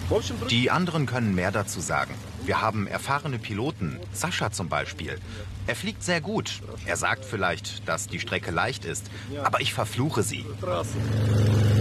Die anderen können mehr dazu sagen. Wir haben erfahrene Piloten, Sascha zum Beispiel. Er fliegt sehr gut. Er sagt vielleicht, dass die Strecke leicht ist, aber ich verfluche sie.